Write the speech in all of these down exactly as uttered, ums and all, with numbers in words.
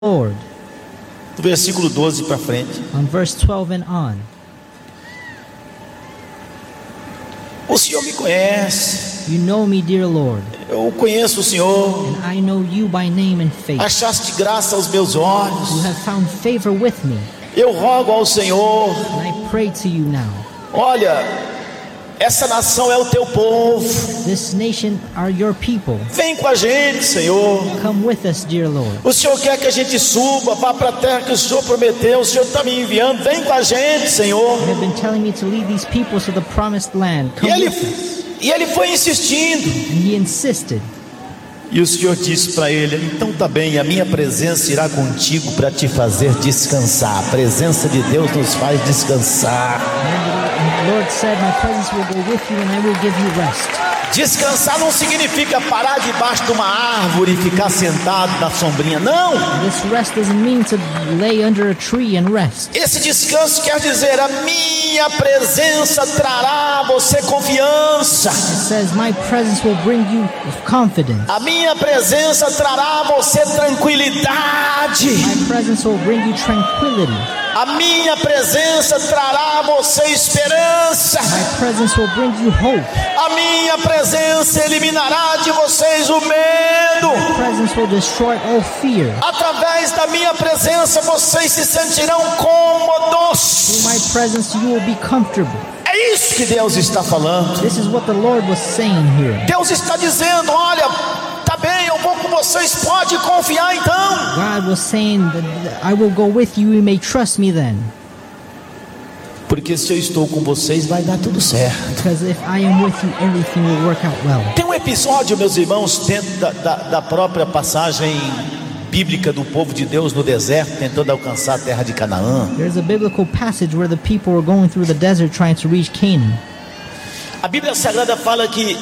Lord. Do versículo doze para frente. On verse twelve and on. O Senhor me conhece. You know me, dear Lord, Eu conheço o Senhor. and I know you by name and face. Achaste graça aos meus You olhos. have found favor with me, Eu rogo ao Senhor. and I pray to you now. Olha, essa nação é o teu povo. This nation are your people. Vem com a gente, Senhor. Come with us, dear Lord. O Senhor quer que a gente suba, vá para a terra que o Senhor prometeu. O Senhor está me enviando. Vem com a gente, Senhor. You have been telling me to lead these people to the promised land. E Come ele, with us. e ele foi insistindo. And he insisted. E o Senhor disse para ele: então tá bem, a minha presença irá contigo para te fazer descansar. A presença de Deus nos faz descansar. And the Lord said, my presence will go with you and I will give you rest. Descansar não significa parar debaixo de uma árvore e ficar sentado na sombrinha. Não! This rest doesn't mean to lay under a tree and rest. Esse descanso quer dizer: a minha presença trará a você confiança. It says, my presence will bring you confidence. A minha presença trará a você tranquilidade. My presence will bring you tranquility. A minha presença trará a você esperança. My presence will bring you hope. A minha presença eliminará de vocês o medo. My presence will destroy all fear. Através da minha presença vocês se sentirão cômodos. Through my presence you will be comfortable. É isso que Deus está falando. This is what the Lord was saying here. Deus está dizendo: olha, tá bem, eu vou com vocês, pode confiar então. God was saying that I will go with you, you may trust me then. Porque se eu estou com vocês, vai dar tudo certo. Because if I am with you, everything will work out well. Tem um episódio, meus irmãos, dentro da, da, da própria passagem bíblica do povo de Deus no deserto, tentando alcançar a terra de Canaã. There's a biblical passage where the people were going through the desert trying to reach Canaan. A Bíblia Sagrada fala que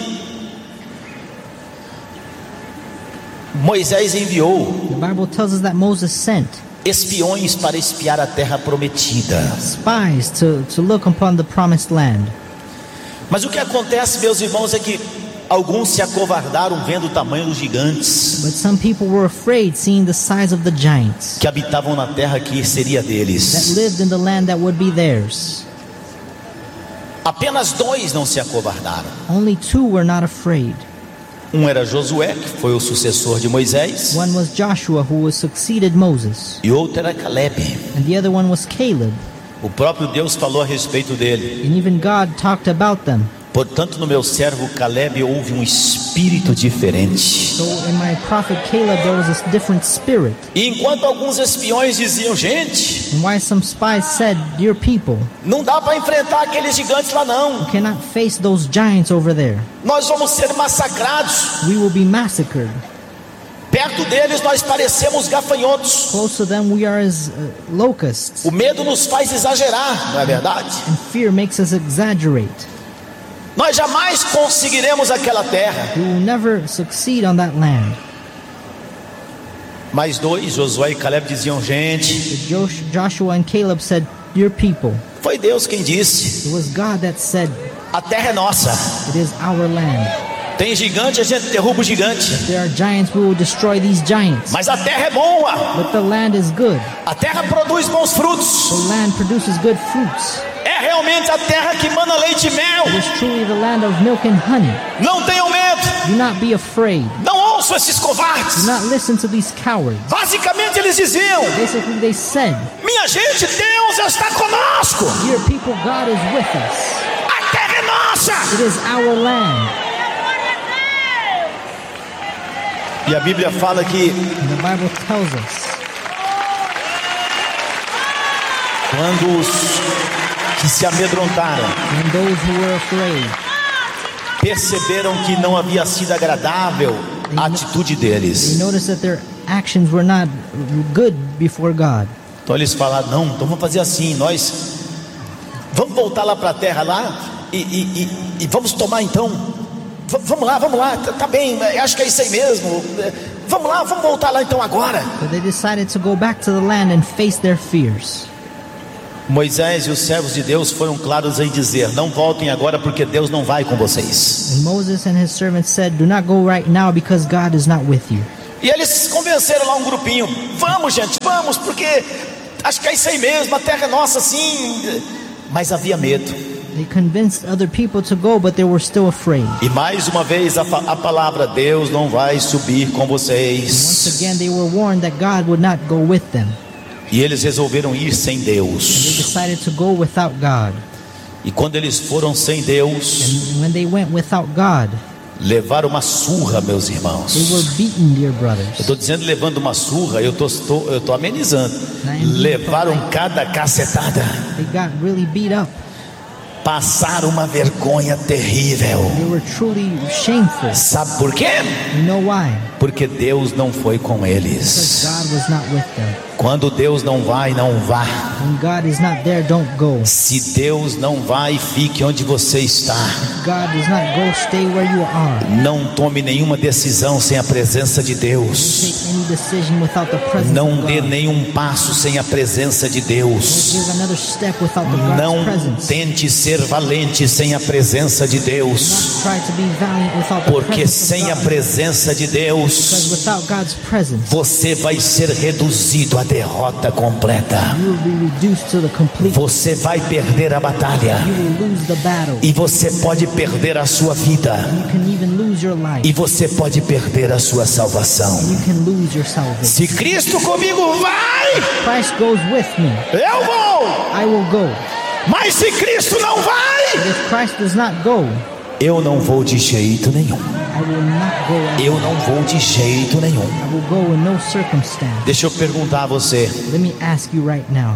Moisés enviou The Bible tells us that Moses sent espiões para espiar a terra prometida. spies to, to look upon the promised land. Mas o que acontece, meus irmãos, é que alguns se acovardaram vendo o tamanho dos gigantes But some people were afraid seeing the size of the giants que habitavam na terra que seria that deles. lived in the land that would be theirs. Apenas dois não se acovardaram. Only two were not afraid. Um era Josué, que foi o sucessor de Moisés, One was Joshua, who was succeeded Moses, e outro era Caleb. and the other one was Caleb. O próprio Deus falou a respeito dele. And even God talked about them. Portanto, no meu servo Caleb houve um espírito diferente. So in my prophet Caleb there was a different spirit. E enquanto alguns espiões diziam: gente, And why some spies said, dear people, não dá para enfrentar aqueles gigantes lá não. you cannot face those giants over there. Nós vamos ser massacrados. We will be massacred. Perto deles nós parecemos gafanhotos. Close to them we are as uh, locusts. O medo nos faz exagerar, não é verdade? And fear makes us exaggerate. Nós jamais conseguiremos aquela terra. We will never succeed on that land. Mas dois, Josué e Caleb, diziam: gente, But Josh- Joshua and Caleb said, dear people, foi Deus quem disse: it was God that said, a terra é nossa. it is our land. Tem gigante, a gente derruba o gigante. If there are giants, we will destroy these giants. Mas a terra é boa. But the land is good. A terra produz bons frutos. The land produces good fruits. É realmente a terra que mana leite e mel. It is truly the land of milk and honey. Não tenham medo. Do not be afraid. Não ouçam esses covardes. Do not listen to these cowards. Basicamente eles diziam: Basically, they said, minha gente, Deus está conosco. dear people, God is with us. A terra é nossa. It is our land. E a Bíblia fala que And the Bible tells us, quando os que se amedrontaram and those who were afraid, perceberam que não havia sido agradável a atitude they deles, noticed that their actions were not good before God. então eles falaram: não, então vamos fazer assim, nós vamos voltar lá para a terra lá e, e, e, e vamos tomar então, v- vamos lá, vamos lá, tá, tá bem, acho que é isso aí mesmo, vamos lá, vamos voltar lá então agora. But they decided to go back to the land and face their fears. Moisés e os servos de Deus foram claros em dizer: não voltem agora, porque Deus não vai com vocês. And Moses and his servants said, do not go right now because God is not with you. E eles convenceram lá um grupinho: vamos, gente, vamos, porque acho que é isso aí mesmo, a terra é nossa, sim. Mas havia medo. They convinced other people to go, but they were still afraid. E mais uma vez a, a palavra: Deus não vai subir com vocês. Once again, they were warned that God would not go with them. E eles resolveram ir sem They Deus. decided to go without God. E quando eles foram sem Deus, And when they went without God, levaram uma surra, meus they irmãos. were beaten, dear Eu brothers. estou dizendo levando uma surra, eu estou eu tô amenizando. Levaram cada cacetada. They got really beat up. Passaram uma vergonha terrível. They were truly shameful. Sabe por quê? You know why? Porque Deus não foi com Because eles. God was not with them. Quando Deus não vai, não vá. When God is not there, don't go. Se Deus não vai, fique onde você está. God does not go, stay where you are. Não tome nenhuma decisão sem a presença de Deus. Take any decision without the presence Não of dê God. nenhum passo sem a presença de Deus. Give another step without the God's Não presence. tente ser valente sem a presença de Deus. Try to be valiant without the Porque presence sem a of God. presença de Because Deus, without God's presence, você vai ser reduzido à derrota completa. you will be reduced to the complete. Você vai perder a batalha. You will lose the battle. E você pode perder a sua vida. You can even lose your life. E você pode perder a sua salvação. You can lose your salvation. Se Cristo comigo vai, Christ goes with me. eu vou. I will go. Mas se Cristo não vai, But if Christ does not go, eu não vou de jeito nenhum. I will not go. at Eu não vou de jeito nenhum. all. I will go in no circumstance. Deixa eu perguntar a você: Let me ask you right now.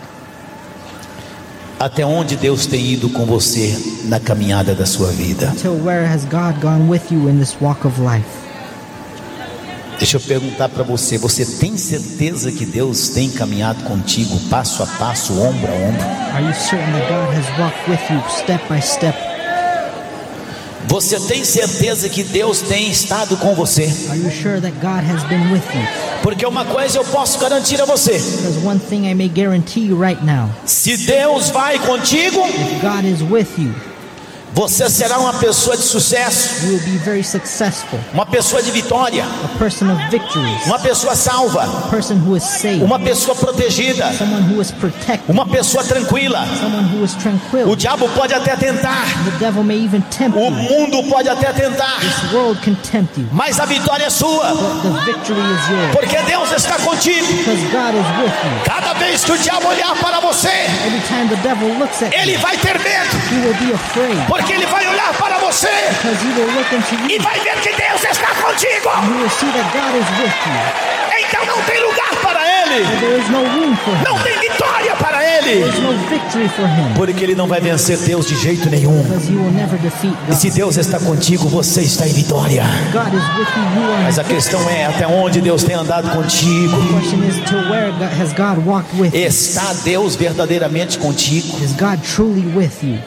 até onde Deus tem ido com você na caminhada da sua vida? Till where has God gone with you in this walk of life? Deixa eu perguntar para você: você tem certeza que Deus tem caminhado contigo passo a passo, ombro a ombro? Are you certain that God has walked with you step by step? Você tem certeza que Deus tem estado com você? Are you sure that God has been with you? Porque uma coisa eu posso garantir a você: Because one thing I may guarantee you right now, se Deus vai contigo, if God is with you, você será uma pessoa de sucesso, you will be very successful, uma pessoa de vitória, a person of victories, uma pessoa salva, a person who is saved, uma pessoa protegida, someone who is protected, uma pessoa tranquila. someone who is O tranquil. diabo pode até tentar, The devil may even tempt o you. mundo pode até tentar, This world can tempt you, mas a vitória é sua, but the victory is yours. porque Deus está contigo. Because God is with you. Cada vez que o diabo olhar para você, Every time the devil looks at ele you, vai ter medo, he will be afraid. porque ele vai olhar para você Because he will look into e you vai ver que Deus está contigo. and he will see that God is with you. Então não tem lugar para ele, And there is no room for him. não tem vitória para ele, There is no victory for him. porque ele não vai vencer Deus de jeito nenhum. Because he will never defeat E se God. Deus está contigo, você está em vitória. God is with you, you are. Mas a questão é até onde Deus tem andado contigo. The question is, to where God, has God walked with you? Está Deus verdadeiramente contigo? Is God truly with you?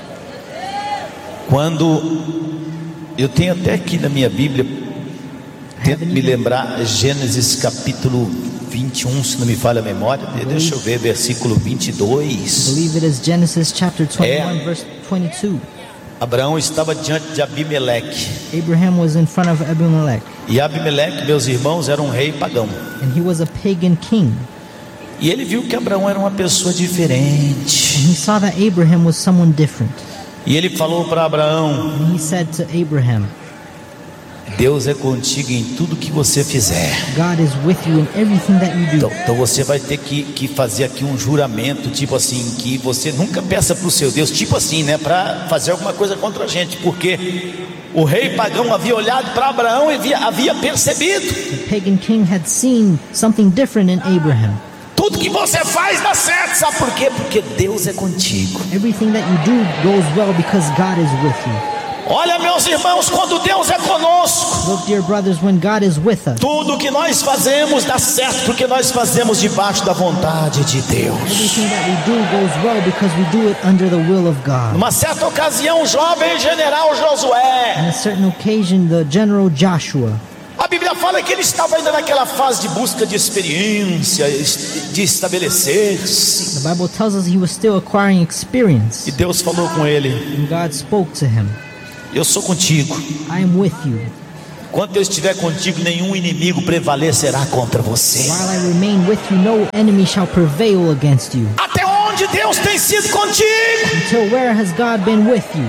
Quando eu tenho até aqui na minha Bíblia, tento me lembrar, Gênesis capítulo vinte e um, se não me falha a memória. Deixa eu ver, versículo vinte e I dois. believe it is Genesis chapter twenty-one, É. verse twenty-two. Abraão estava diante de Abimeleque. Abraham was in front of Abimelech, E Abimeleque, meus irmãos, era um rei pagão. and he was a pagan king. E ele viu que Abraão era uma pessoa diferente. And he saw that Abraham was someone different. E ele falou para Abraão: And he said to Abraham, Deus é contigo em tudo que você fizer. God is with you in everything that you do. Então, então você vai ter que, que fazer aqui um juramento, tipo assim, que você nunca peça para o seu Deus, tipo assim, né, para fazer alguma coisa contra a gente, porque o rei pagão havia olhado para Abraão e havia, havia percebido: The pagan king had seen something different in Abraham. tudo que você faz dá certo, sabe por quê? Porque Deus é contigo. Everything that you do goes well because God is with you. Olha, meus irmãos, quando Deus é conosco, Look, dear brothers, when God is with us, tudo que nós fazemos dá certo, porque nós fazemos debaixo da vontade de Deus. everything that we do goes well because we do it under the will of God. Numa certa ocasião, o jovem general On Josué, a certain occasion, the general Joshua, a Bíblia fala que ele estava ainda naquela fase de busca de experiência, de estabelecer-se. the Bible tells us he was still acquiring experience. E Deus falou com ele: And God spoke to him, eu sou contigo. I am with you. Enquanto eu estiver contigo, nenhum inimigo prevalecerá contra você. While I remain with you, no enemy shall prevail against you. Até onde Deus tem sido contigo? Until where has God been with you?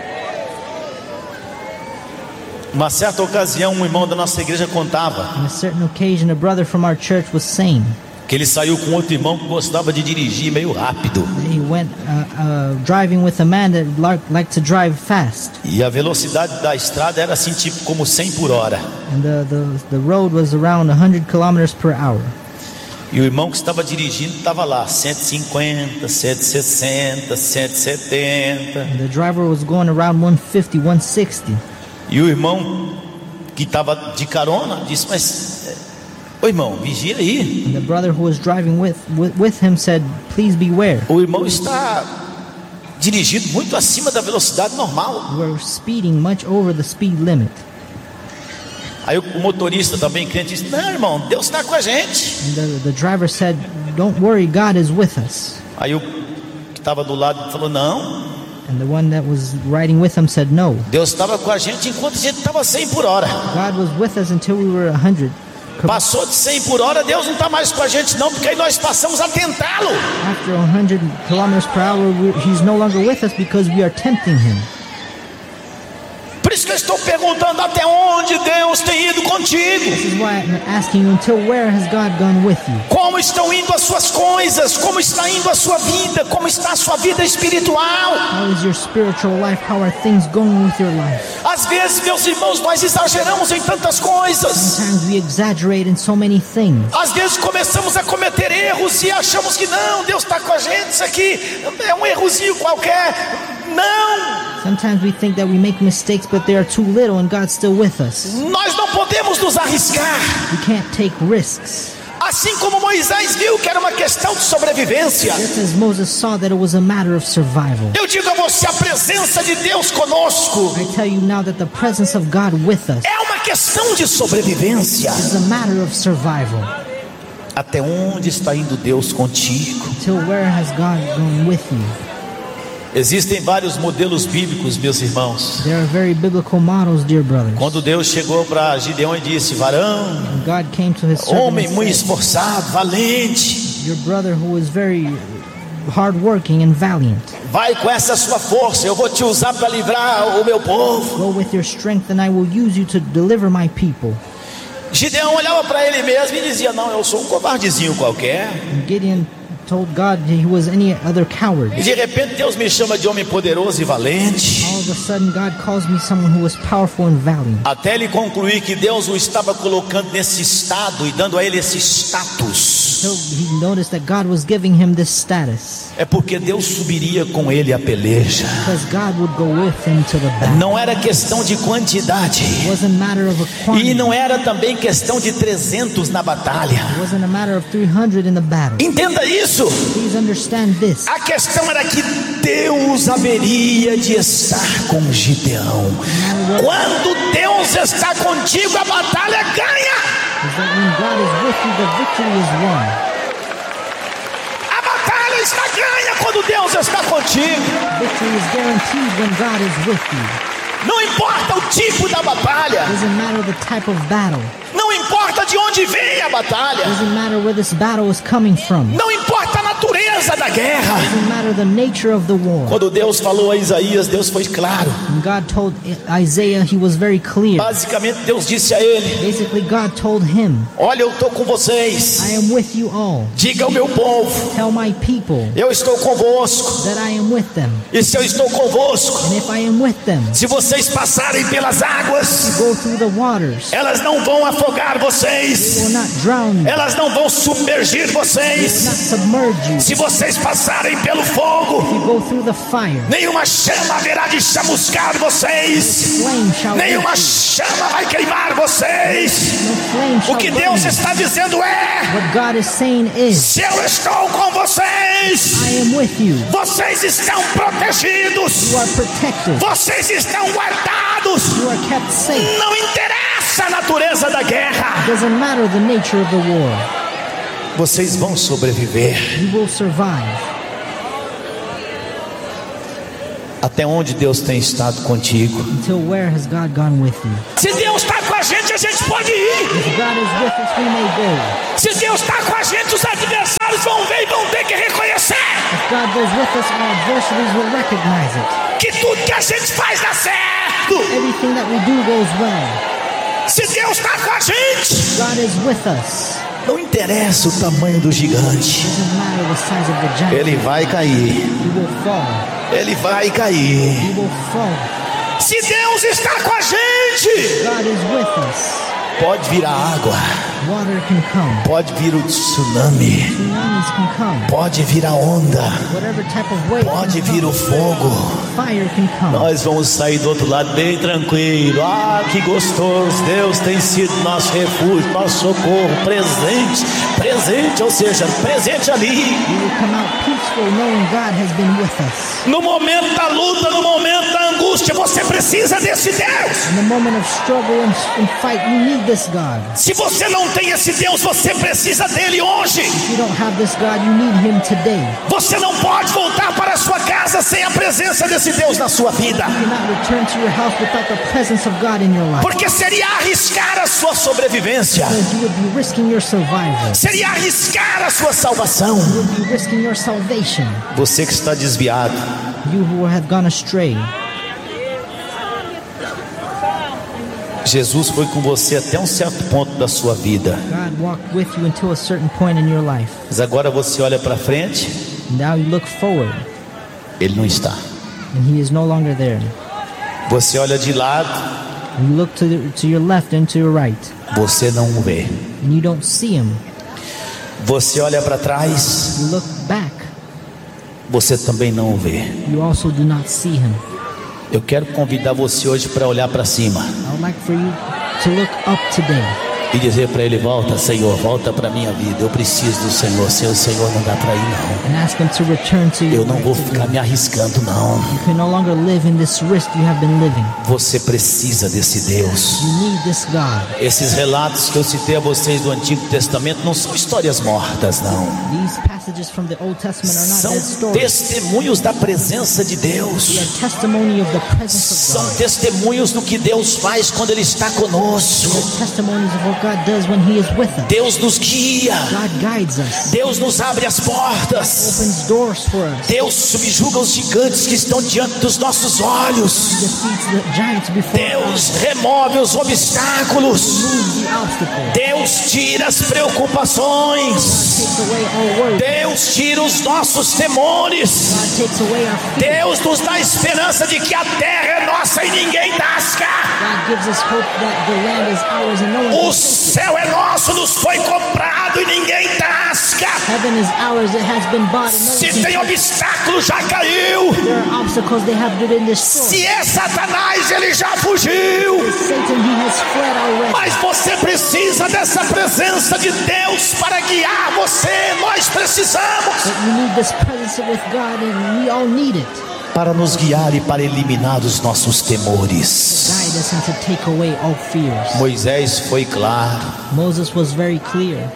Uma certa ocasião, um irmão da nossa igreja contava On a certain occasion, a brother from our church was saying que ele saiu com outro irmão que gostava de dirigir meio rápido. that he went uh, uh, driving with a man that liked like to drive fast. E a velocidade da estrada era assim, tipo como cem por hora. And the, the, the road was around one hundred kilometers per hour. E o irmão que estava dirigindo estava lá, cento e cinquenta, cento e sessenta, cento e setenta. And the driver was going around one fifty, one sixty. E o irmão que estava de carona disse: mas, ô irmão, vigia aí. And the brother who was driving with, with, with him said, please beware. O irmão está dirigindo muito acima da velocidade normal. We're speeding much over the speed limit. Aí o motorista também crente disse: não, irmão, Deus está com a gente. And the, the driver said, don't worry, God is with us. Aí o que estava do lado falou: não, And the one that was riding with him said, no, Deus estava com a gente enquanto a gente estava cem por hora. God was with us until we were one hundred. Passou de cem por hora, Deus não está mais com a gente não, porque aí nós passamos a tentá-lo. After one hundred kilometers per hour, we, he's no longer with us because we are tempting him. Por isso que eu estou perguntando: até onde Deus tem ido contigo? This is why I'm asking you, until where has God gone with you? Como estão indo as suas coisas? Como está indo a sua vida? Como está a sua vida espiritual? How is your spiritual life? How are things going with your life? Às vezes, meus irmãos, nós exageramos em tantas coisas. Sometimes we exaggerate in so many things. Às vezes começamos a cometer erros e achamos que não, Deus está com a gente, isso aqui é um errozinho qualquer. Não! Sometimes we think that we make mistakes, but they are too little and God's still with us. Nós não podemos nos arriscar. We can't take risks. Assim como Moisés viu que era uma questão de sobrevivência. Just as Moses saw that it was a matter of survival. Eu digo a você, a presença de Deus conosco I tell you now that the presence of God with us é uma questão de sobrevivência. is a matter of survival. Até onde está indo Deus contigo? Till where has God gone with you? Existem vários modelos bíblicos, meus irmãos. There are very biblical models, dear brothers. Quando Deus chegou para Gideão e disse: varão, And God came to his servant homem and muito said, esforçado, valente, your brother who is very hardworking and valiant, vai com essa sua força, eu vou te usar para livrar o meu povo. go with your strength and I will use you to deliver my people. Gideão olhava para ele mesmo e dizia: não, eu sou um covardezinho qualquer. And Gideon told God he was any other coward. E de repente Deus me chama de homem poderoso e valente. All of a sudden God calls me someone who was powerful and valiant. Até ele concluir que Deus o estava colocando nesse estado e dando a ele esse status. So he noticed that God was giving him this status. É porque Deus subiria com ele a peleja. Because God would go with him to the battle. Não era questão de quantidade. It wasn't a matter of a E quantity. não era também questão de trezentos na batalha. It wasn't a matter of three hundred in the battle. Entenda isso. Please understand this. A questão era que Deus haveria de estar com Gideão. Quando Deus está contigo, a batalha ganha. Is that when God is with you, the victory is won. A batalha está ganha quando Deus está contigo. Victory is guaranteed when God is with you. Não importa o tipo da batalha. Doesn't matter the type of battle. Não importa de onde vem a batalha. Doesn't matter where this battle is coming from. Não importa a natureza da guerra. Doesn't matter the nature of the war. Quando Deus falou a Isaías, Deus foi claro. When God told Isaiah, he was very clear. Basicamente Deus disse a ele: Basically, God told him, olha, eu estou com vocês. I am with you all. Diga ao meu povo: Tell my people eu estou convosco. that I am with them. E se eu estou convosco, And if I am with them, se vocês passarem pelas águas, go through the waters. elas não vão afogar They vocês. will not drown you. Elas não vão submergir They will not vocês. submerge you. Se vocês passarem pelo fogo, You go through the fire. nenhuma chama haverá de chamuscar vocês. Flame shall Nenhuma lick you. chama vai queimar vocês. No flame O shall que burn Deus you. está dizendo é: What God is saying is, se eu estou com vocês, I am with you. vocês estão protegidos. You are protected. Vocês estão guardados. You are kept safe. Não interessa a natureza da guerra. Doesn't matter the nature of the war. Vocês vão sobreviver. You will survive. Até onde Deus tem estado contigo? Until where has God gone with you? Se Deus está com a gente, a gente pode ir. If God is with us, we may go. Se Deus está com a gente, os adversários vão ver e vão ter que reconhecer If God goes with us, our adversaries will recognize it. que tudo que a gente faz dá certo. Everything that we do goes well. Se Deus está com a gente, God is with us. não interessa o tamanho do gigante, It doesn't matter the size of the giant. ele vai cair. He will fall. Ele vai cair. He will fall. Se Deus está com a gente, God is with us. pode vir a água, Water can come. pode vir o tsunami, Tsunamis can come. pode vir a onda, Whatever type of wave pode can vir o come. fogo. Fire can come. Nós vamos sair do outro lado bem tranquilo. Ah, que gostoso. Deus tem sido nosso refúgio, nosso socorro, presente, presente, ou seja, presente ali. We will come out peaceful knowing God has been with us. No momento da luta, no momento da angústia, você precisa desse Deus. In the moment of struggle and, and fight, you need this God. Se você não tem esse Deus, você precisa dele hoje. If you don't have this God, you need Him today. Você não pode voltar para a sua casa sem a presença desse Deus na sua vida, You cannot return to your house without the presence of God in your life. porque seria arriscar a sua sobrevivência, Because you would be risking your survival. seria arriscar a sua salvação. You would be risking your salvation. Você que está desviado, You who have gone astray. Jesus foi com você até um certo ponto da sua vida, God walked with you until a certain point in your life. mas agora você olha para frente, Now you look forward, ele não está. and He is no longer there. Você olha de lado, And you look to, the, to your left and to your right, você não o vê. and you don't see Him. Você olha para trás, You look back, você também não o vê. you also do not see Him. Eu quero convidar você hoje para olhar para cima I would like for you to look up today e dizer para ele: volta, Senhor, volta para minha vida. Eu preciso do Senhor. Sem o Senhor não dá para ir, não. and ask Him to return to you. Eu não vou ficar me arriscando, não. You can no longer live in this risk you have been living. Você precisa desse Deus. You need this God. Esses relatos que eu citei a vocês do Antigo Testamento não são histórias mortas, não. These passages from the Old Testament are not São dead stories. testemunhos da presença de Deus. They are testimony of the presence of São God. testemunhos do que Deus faz quando Ele está conosco. They are testimonies of what God does when He is with us. Deus nos guia. God guides us. Deus nos abre as portas. Opens doors for us. Deus subjuga os gigantes que estão diante dos nossos olhos. Defeats the giants before Deus us. remove os obstáculos. Moves the obstacle. Deus tira as preocupações. Takes away our worries. Deus tira os nossos temores. God takes away our fear. Deus nos dá a esperança de que a terra é nossa e ninguém tasca. God gives us hope that the land is ours and no one O can take it. céu é nosso, nos foi comprado e ninguém tasca. Heaven is ours, it has been bought and no one Se can tem take it. obstáculo, já caiu. There are obstacles they have been destroyed. Se é Satanás, ele já fugiu. Satan, he has fled already. Mas você precisa dessa presença de Deus para guiar você. Nós precisamos. But you need this presence with God and we all need it. Para nos guiar e para eliminar os nossos temores. Guide us and to take away all fears. Moisés foi claro. Moses was very clear.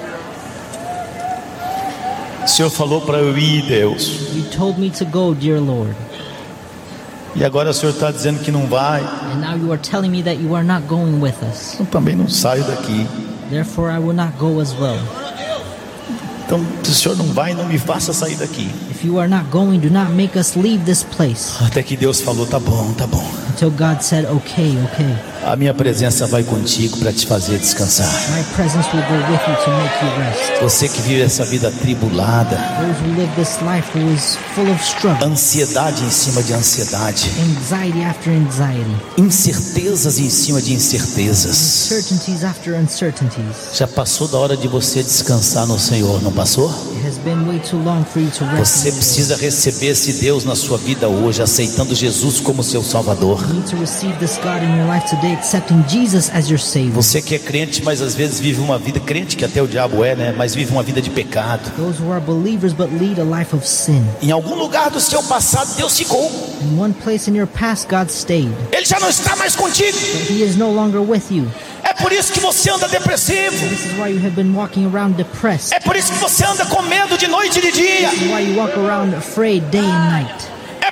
O Senhor falou para eu ir, Deus. You told me to go, dear Lord. E agora o Senhor está dizendo que não vai. And now you are telling me that you are not going with us. Eu também não saio daqui. Therefore I will not go as well. Então, se o Senhor não vai, não me faça sair daqui. If you are not going, do not make us leave this place. Até que Deus falou: tá bom, tá bom. Until God said, okay, okay. A minha presença vai contigo para te fazer descansar. My presence will go with you to make you rest. Você que vive essa vida atribulada, Those who live this life who is full of struggle, ansiedade em cima de ansiedade, anxiety after anxiety, incertezas em cima de incertezas. uncertainties after uncertainties. Já passou da hora de você descansar no Senhor, não passou? It has been way too long for you to rest. Você in the Lord. precisa receber esse Deus na sua vida hoje, aceitando Jesus como seu Salvador. You need to receive this God in your life today, accepting Jesus as your Savior. Você que é crente, mas às vezes vive uma vida crente, que até o diabo é, né? Mas vive uma vida de pecado. Those who are believers but lead a life of sin. Em algum lugar do seu passado, Deus ficou. In one place in your past, God stayed, Ele já não está mais contigo. but He is no longer with you. É por isso que você anda depressivo. This is why you have been walking around depressed. É por isso que você anda com medo de noite e de dia. This is why you walk around afraid day and night. É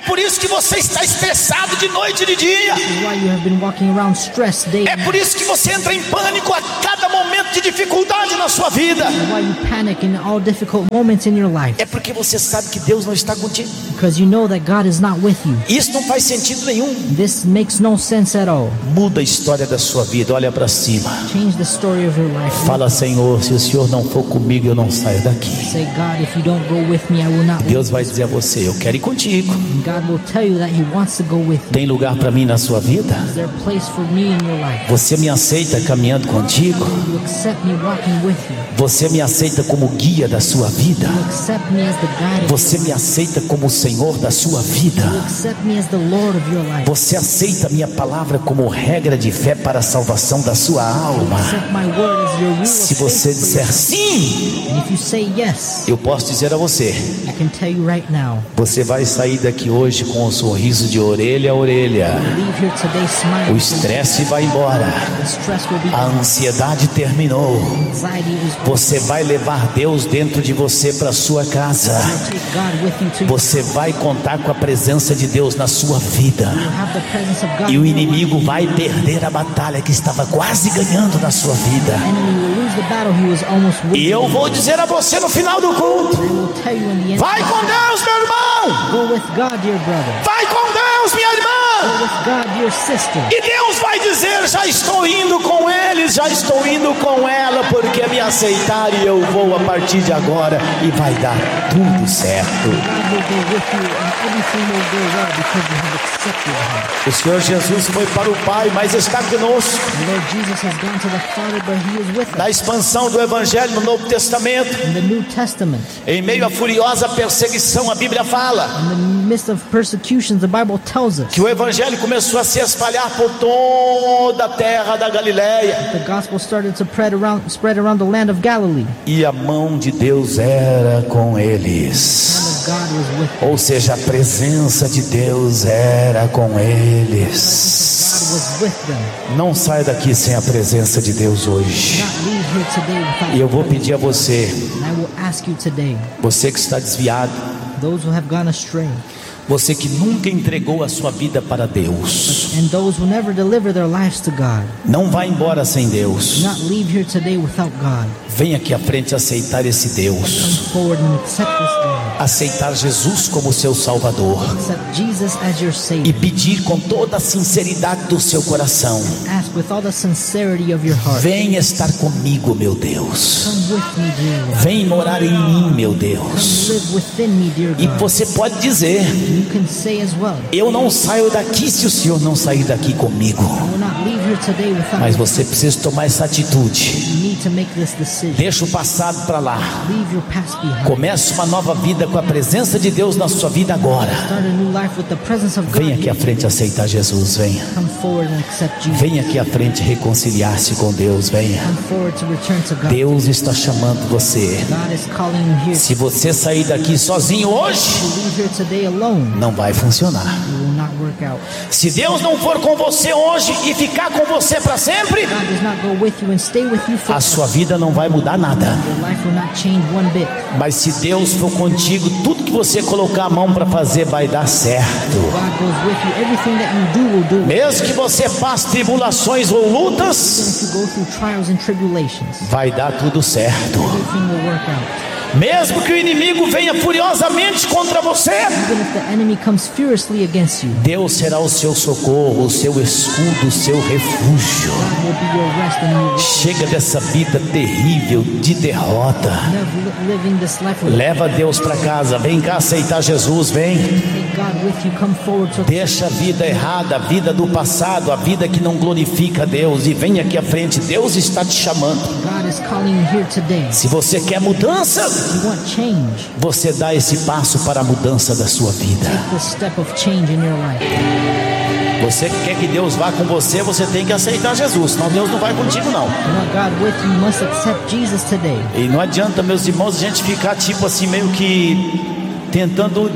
por isso que você está estressado de noite e de dia. This is why you have been walking around stressed day É and por night. isso que você entra em pânico a cada momento de dificuldade na sua vida. This is why you panic in all difficult moments in your life. É porque você sabe que Deus não está contigo. Because you know that God is not with you. Isso não faz sentido nenhum. This makes no sense at all. Muda a história da sua vida, olha para cima. Change the story of your life. Fala, Senhor, se o Senhor não for comigo, eu não saio daqui. Say, God, if you don't go with me, I will not leave. Deus vai dizer a você, eu quero ir contigo. And God will tell you that He wants to go with you. Tem lugar para mim na sua vida? Is there a place for me in your life? Você me aceita caminhando contigo? You accept me walking with you. Você me aceita como guia da sua vida? You accept me as the guide of Você me aceita como o Senhor da sua vida? You accept me as the Lord of your life. Você aceita a minha palavra como regra de fé para a salvação da sua alma? Accept my word as your rule of Se faith você for disser your- sim, And if you say yes, eu posso dizer a você, I can tell you right now, você vai sair daqui hoje com um sorriso de orelha a orelha. leave here today O smiling. estresse vai embora. The stress will be A gone. ansiedade terminou. Anxiety is gone. Você vai levar Deus dentro de você para sua casa. You'll take God with you to your Você vai contar com a presença de Deus na sua vida. You have the presence of God. E o in your life. inimigo vai perder a batalha que estava quase ganhando na sua vida. The enemy will lose the battle he was almost winning. E eu vou dizer a você no final do culto: I will tell you in the end. vai com Deus, meu irmão! Go with God, dear brother. Vai com Deus, minha Go irmã! with God, dear sister. E Deus vai dizer: já estou indo com eles, já estou indo com ela, porque me aceitaram e eu vou a partir de agora e vai dar tudo certo. God will go with you and everything will go well because you have accepted Him. O Senhor Jesus foi para o Pai, mas está conosco. The Lord Jesus has gone to the Father, but He is with Na us. expansão do Evangelho no Novo Testamento, In the New Testament, em meio à furiosa perseguição, a Bíblia fala in the midst of persecutions, the Bible tells us que o Evangelho começou a se espalhar por toda a terra da Galileia. the gospel started to spread around, spread around the land of Galilee. E a mão de Deus era com The eles. hand of God was with them. Ou seja, a presença de Deus era com eles. God was with them. Não saia daqui sem a presença de Deus hoje. Not leave here today without E eu vou the presence. pedir a você, And I will ask you today, você que está desviado, those who have gone astray, você que nunca entregou a sua vida para Deus, and those who never deliver their lives to God, não vá embora sem Deus. not leave here today without God. Venha aqui à frente aceitar esse Come Deus, forward and accept this God. aceitar Jesus como seu Salvador Accept Jesus as your e Savior. pedir com toda a sinceridade do seu coração: Ask with all the sincerity of your heart. venha estar comigo, meu Deus. Come with me, dear Lord. Vem morar em mim, meu Come Deus. live within me, dear E God. você pode dizer: You can say as well, eu não saio daqui se o Senhor não sair daqui comigo. I will not leave here today without Mas you. você precisa tomar essa atitude. You need to make this decision. Deixa o passado para lá. Leave your past behind. Comece uma nova vida com a presença de Deus na sua vida agora. Start a new life with the presence of God. Venha aqui à frente aceitar Jesus, venha. Come forward and accept Jesus. Venha aqui à frente reconciliar-se com Deus, venha. Come forward to return to God. Deus está chamando você. God is calling you here. Se você sair daqui sozinho hoje, To leave here today alone, não vai funcionar. it will not work out. Se Deus não for com você hoje e ficar com você para sempre, God does not go with you and stay with you a forever. sua vida não vai mudar nada. Your life will not change one bit. Mas se Deus for contigo, tudo que você colocar a mão para fazer vai dar certo. God goes with you. Everything that you do will do. Mesmo que você passe tribulações ou Even lutas, if you go through trials and tribulations, vai dar tudo certo. everything will work out. Mesmo que o inimigo venha furiosamente contra você, Even if the enemy comes furiously against you, Deus será o seu socorro, o seu escudo, o seu refúgio. God will be your rest and you will Chega dessa vida terrível de derrota. never li- living this life with Leva Deus para casa, vem cá aceitar Jesus, vem. Take God with you. Come forward to Deixa a vida errada, a vida do passado, a vida que não glorifica a Deus e vem aqui à frente. Deus está te chamando. God is calling you here today. Se você quer mudança, If you want change, você dá esse passo para a mudança da sua vida. take the step of change in your life. Você que quer que Deus vá com você, você tem que aceitar Jesus, senão Deus não vai contigo não. You want God with you, you must accept Jesus today. E não adianta, meus irmãos, a gente ficar tipo assim meio que tentando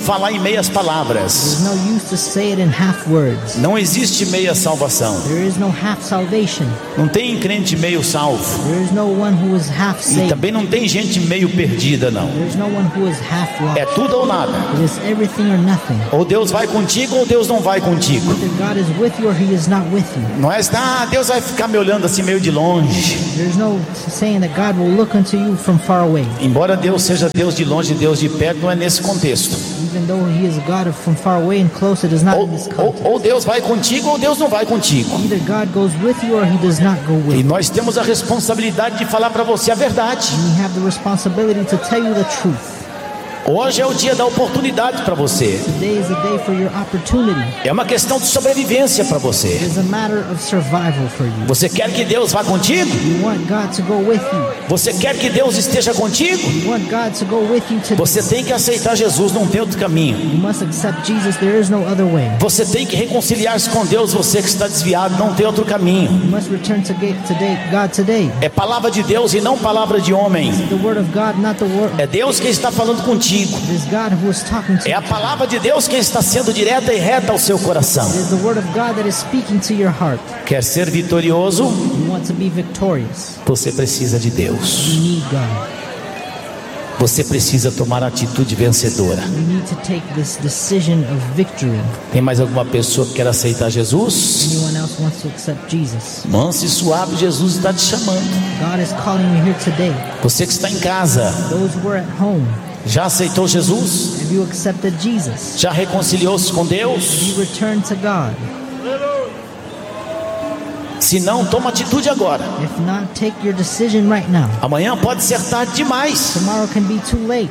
falar em meias palavras. There's no use to say it in half words. Não existe meia salvação. There is no half salvation. Não tem crente meio salvo. There is no one who is half E saved. também não tem gente meio perdida, não. There is no one who is half lost. É tudo ou nada. It is everything or nothing. Ou Deus vai contigo ou Deus não vai contigo. Either God is with you or He is not with you. Não é assim, ah, Deus vai ficar me olhando assim meio de longe. There's no saying that God will look unto you from far away. Embora Deus seja Deus de longe e Deus de perto, não é nesse contexto. Even though He is God of from far away and close, it is not Ou, in this ou, context. ou Deus vai contigo ou Deus não vai contigo. Either God goes with you or He does not go with E you. nós temos a responsabilidade de falar para você a verdade. And we have the responsibility to tell you the truth. Hoje é o dia da oportunidade para você. Today is a day for your opportunity. É uma questão de sobrevivência para It você. is a matter of survival for you. Você quer que Deus vá contigo? You want God to go with you. Você quer que Deus esteja contigo? You want God to go with you today. Você tem que aceitar Jesus, não tem outro caminho. You must accept Jesus. There is no other way. Você tem que reconciliar-se com Deus, você que está desviado, não tem outro caminho. You must return to ga- today, God today. É palavra de Deus e não palavra de homem. The word of God, not the word. É Deus quem está falando contigo. It is God who is talking to É you. a palavra de Deus quem está sendo direta e reta ao seu coração. It is the word of God that is speaking to your heart. Quer ser vitorioso? You want to be victorious. Você precisa de Deus. You need God. Você precisa tomar a atitude vencedora. You need to take this decision of victory. Tem mais alguma pessoa que quer aceitar Jesus? Anyone else wants to accept Jesus? Manso e suave, Jesus está te chamando. God is calling you here today. Você que está em casa, Those who are at home, já aceitou Jesus? have you accepted Jesus? Já reconciliou-se com Deus? You return to God. Se não, toma atitude agora. If not, take your decision right now. Amanhã pode ser tarde demais. Tomorrow can be too late.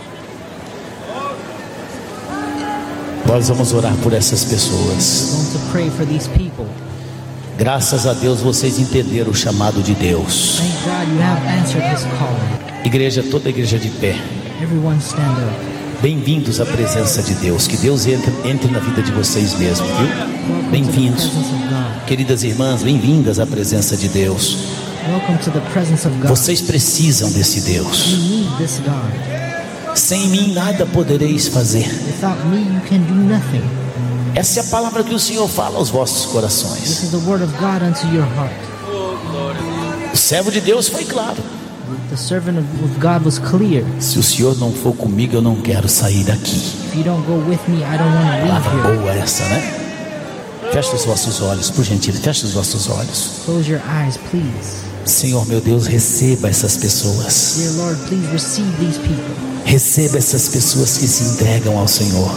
Nós vamos orar por essas pessoas. We're going to pray for these people. Graças a Deus vocês entenderam o chamado de Deus. Thank God you have answered His calling. Igreja, toda a igreja de pé. Everyone stand up. Bem-vindos à presença de Deus. Que Deus entre, entre na vida de vocês mesmo, viu? Welcome to the Bem-vindos. presence of God. Queridas irmãs, bem-vindas à presença de Deus. Welcome to the presence of God. Vocês precisam desse Deus. You need this God. Sem mim nada podereis fazer. Without me, you can do nothing. Essa é a palavra que o Senhor fala aos vossos This corações. is the word of God unto your heart. O servo de Deus foi claro. The servant of of God was clear. Se o Senhor não for comigo, eu não quero sair daqui. If you don't go with me, I don't want to leave Palavra here. boa essa, né? Feche os vossos olhos, por gentileza, feche os vossos olhos. Close your eyes, please. Senhor meu Deus, receba essas pessoas. Dear Lord, please receive these people. Receba essas pessoas que se entregam ao Senhor.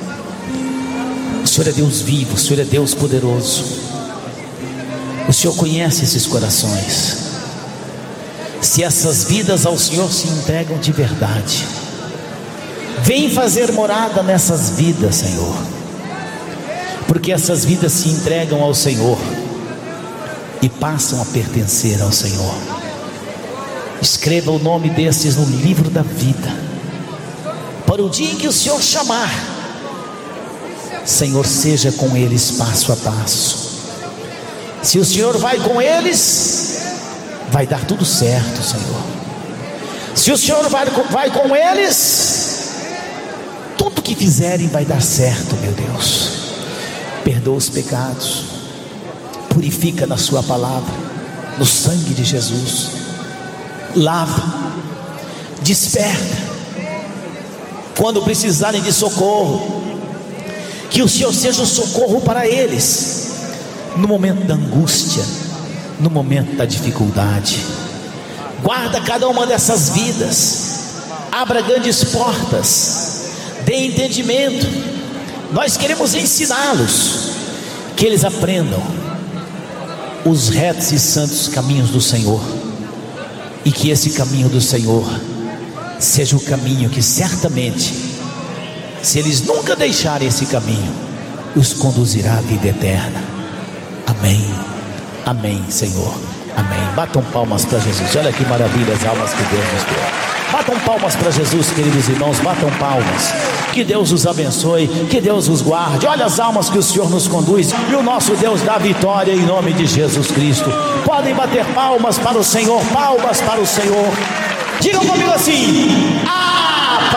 O Senhor é Deus vivo, o Senhor é Deus poderoso. O Senhor conhece esses corações. Se essas vidas ao Senhor se entregam de verdade, vem fazer morada nessas vidas, Senhor. Porque essas vidas se entregam ao Senhor e passam a pertencer ao Senhor. Escreva o nome desses no livro da vida, para o dia em que o Senhor chamar. Senhor, seja com eles passo a passo. Se o Senhor vai com eles, vai dar tudo certo, Senhor. Se o Senhor vai, vai com eles, tudo que fizerem vai dar certo, meu Deus. Perdoa os pecados, purifica na sua palavra, no sangue de Jesus. Lava, desperta. Quando precisarem de socorro, que o Senhor seja o socorro para eles, no momento da angústia, no momento da dificuldade. Guarda cada uma dessas vidas, abra grandes portas, dê entendimento. Nós queremos ensiná-los, que eles aprendam os retos e santos caminhos do Senhor, e que esse caminho do Senhor seja o caminho que certamente, se eles nunca deixarem esse caminho, os conduzirá à vida eterna. Amém, amém, Senhor, amém. Batam palmas para Jesus. Olha que maravilha as almas que Deus nos deu. Batam palmas para Jesus, queridos irmãos, batam palmas. Que Deus os abençoe, que Deus os guarde. Olha as almas que o Senhor nos conduz, e o nosso Deus dá vitória em nome de Jesus Cristo. Podem bater palmas para o Senhor, palmas para o Senhor. Digam comigo assim: a paz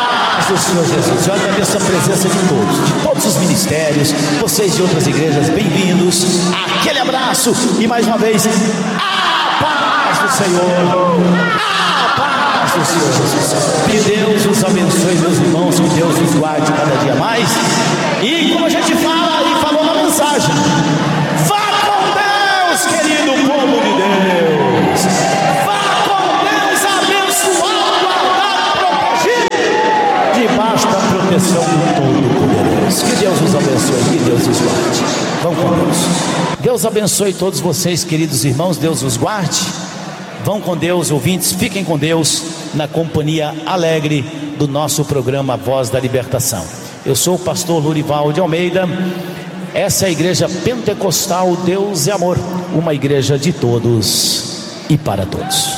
do Senhor Jesus. Eu agradeço a presença de todos, de todos os ministérios, vocês de outras igrejas, bem-vindos. Aquele abraço e mais uma vez, a paz do Senhor, a paz do Senhor Jesus. Que Deus os abençoe, meus irmãos, que Deus os guarde cada dia mais. E como a gente fala e falou na mensagem, vá com Deus, querido povo de Deus. Vá com Deus, abençoado, guardado, protegido, debaixo da proteção do Todo-Poderoso. Que Deus os abençoe, que Deus os guarde. Vamos com Deus. Deus abençoe todos vocês, queridos irmãos. Deus os guarde. Vão com Deus, ouvintes, fiquem com Deus na companhia alegre do nosso programa Voz da Libertação. Eu sou o pastor Lurival de Almeida. Essa é a igreja pentecostal Deus é Amor, uma igreja de todos e para todos.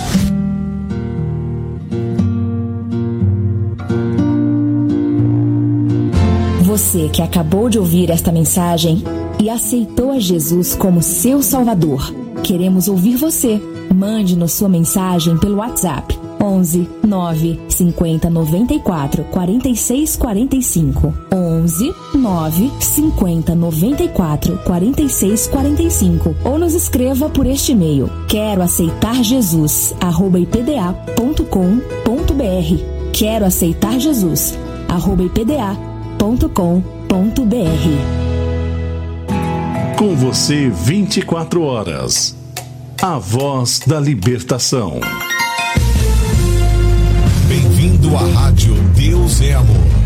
Você que acabou de ouvir esta mensagem e aceitou a Jesus como seu Salvador, queremos ouvir você. Mande-nos sua mensagem pelo WhatsApp onze nove cinquenta noventa e quatro quarenta e seis quarenta e cinco, onze nove cinquenta noventa e quatro quarenta e seis quarenta e cinco, ou nos escreva por este e-mail: quero aceitar Jesus arroba i p d a ponto com ponto b r. Quero aceitar Jesus arroba i p d a ponto com ponto b r. Com você vinte e quatro horas. A Voz da Libertação. Bem-vindo à Rádio Deus é Amor.